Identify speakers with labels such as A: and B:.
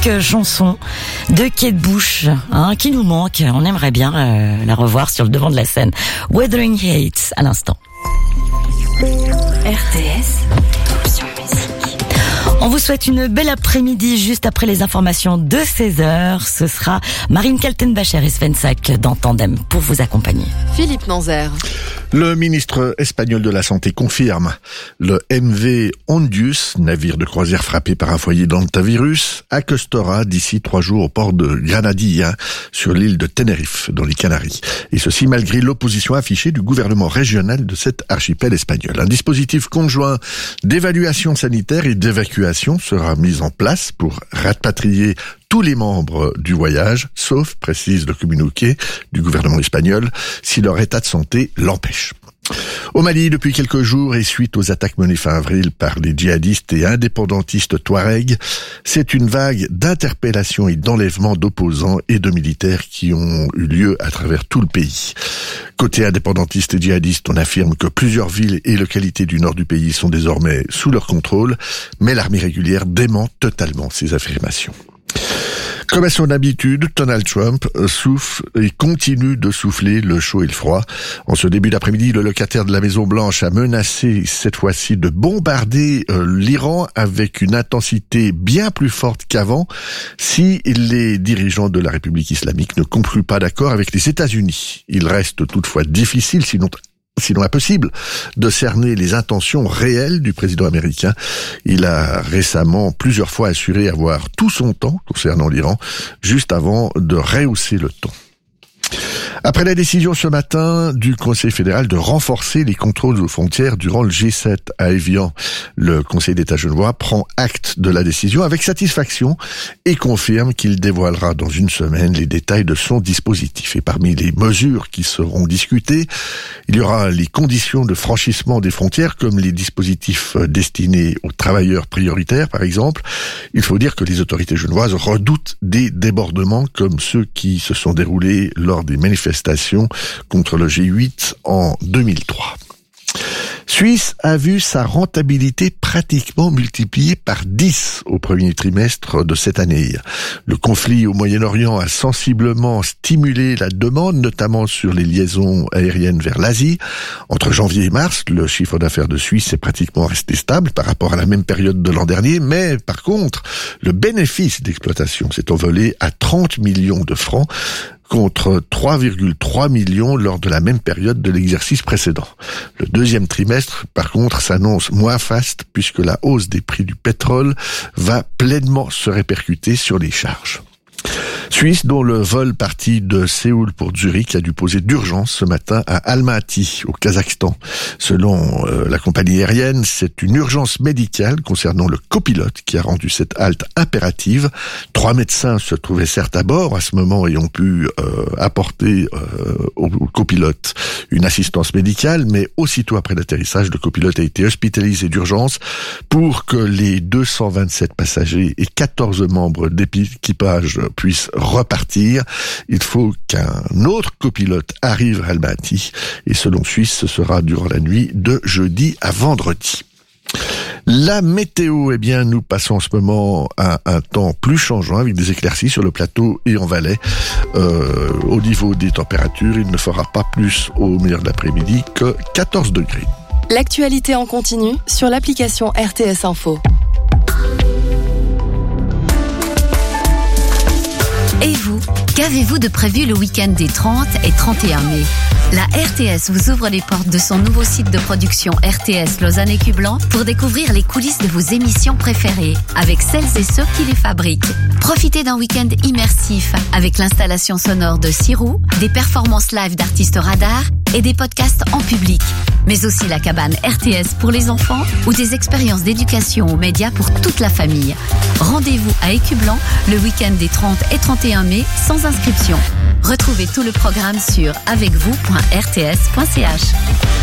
A: magnifique chanson de Kate Bush, qui nous manque. On aimerait bien la revoir sur le devant de la scène. Wuthering Heights à l'instant.
B: RTS, option musique.
A: On vous souhaite une belle après-midi juste après les informations de 16h. Ce sera Marine Kaltenbacher et Sven Sack dans Tandem pour vous accompagner.
B: Philippe Nanzer.
C: Le ministre espagnol de la Santé confirme le MV Ondius, navire de croisière frappé par un foyer d'hantavirus, accostera d'ici 3 jours au port de Granadilla, sur l'île de Tenerife, dans les Canaries. Et ceci malgré l'opposition affichée du gouvernement régional de cet archipel espagnol. Un dispositif conjoint d'évaluation sanitaire et d'évacuation sera mis en place pour rapatrier tous les membres du voyage, sauf, précise le communiqué du gouvernement espagnol, si leur état de santé l'empêche. Au Mali, depuis quelques jours et suite aux attaques menées fin avril par les djihadistes et indépendantistes touaregs, c'est une vague d'interpellations et d'enlèvements d'opposants et de militaires qui ont eu lieu à travers tout le pays. Côté indépendantiste et djihadiste, on affirme que plusieurs villes et localités du nord du pays sont désormais sous leur contrôle, mais l'armée régulière dément totalement ces affirmations. Comme à son habitude, Donald Trump souffle et continue de souffler le chaud et le froid. En ce début d'après-midi, le locataire de la Maison-Blanche a menacé cette fois-ci de bombarder l'Iran avec une intensité bien plus forte qu'avant si les dirigeants de la République islamique ne concluent pas d'accord avec les États-Unis. Il reste toutefois difficile, sinon impossible, de cerner les intentions réelles du président américain. Il a récemment plusieurs fois assuré avoir tout son temps concernant l'Iran, juste avant de rehausser le ton. Après la décision ce matin du Conseil fédéral de renforcer les contrôles aux frontières durant le G7 à Évian, le Conseil d'État genevois prend acte de la décision avec satisfaction et confirme qu'il dévoilera dans une semaine les détails de son dispositif. Et parmi les mesures qui seront discutées, il y aura les conditions de franchissement des frontières comme les dispositifs destinés aux travailleurs prioritaires par exemple. Il faut dire que les autorités genevoises redoutent des débordements comme ceux qui se sont déroulés lors des manifestations contre le G8 en 2003. Suisse a vu sa rentabilité pratiquement multipliée par 10 au premier trimestre de cette année. Le conflit au Moyen-Orient a sensiblement stimulé la demande, notamment sur les liaisons aériennes vers l'Asie. Entre janvier et mars, le chiffre d'affaires de Suisse est pratiquement resté stable par rapport à la même période de l'an dernier, mais par contre, le bénéfice d'exploitation s'est envolé à 30 millions de francs, contre 3,3 millions lors de la même période de l'exercice précédent. Le deuxième trimestre, par contre, s'annonce moins faste puisque la hausse des prix du pétrole va pleinement se répercuter sur les charges. Suisse, dont le vol parti de Séoul pour Zurich a dû poser d'urgence ce matin à Almaty, au Kazakhstan. Selon la compagnie aérienne, c'est une urgence médicale concernant le copilote qui a rendu cette halte impérative. 3 médecins se trouvaient certes à bord à ce moment et ont pu apporter au copilote une assistance médicale, mais aussitôt après l'atterrissage, le copilote a été hospitalisé d'urgence pour que les 227 passagers et 14 membres d'équipage puissent repartir. Il faut qu'un autre copilote arrive à Almaty et selon Suisse, ce sera durant la nuit de jeudi à vendredi. La météo, nous passons en ce moment à un temps plus changeant avec des éclaircies sur le plateau et en Valais. Au niveau des températures, il ne fera pas plus au milieu de l'après-midi que 14 degrés.
B: L'actualité en continu sur l'application RTS Info.
D: Et vous, qu'avez-vous de prévu le week-end des 30 et 31 mai ? La RTS vous ouvre les portes de son nouveau site de production RTS Lausanne et Cublan pour découvrir les coulisses de vos émissions préférées avec celles et ceux qui les fabriquent. Profitez d'un week-end immersif avec l'installation sonore de Sirou, des performances live d'artistes radars et des podcasts en public. Mais aussi la cabane RTS pour les enfants ou des expériences d'éducation aux médias pour toute la famille. Rendez-vous à Écublan le week-end des 30 et 31 mai sans inscription. Retrouvez tout le programme sur avecvous.rts.ch.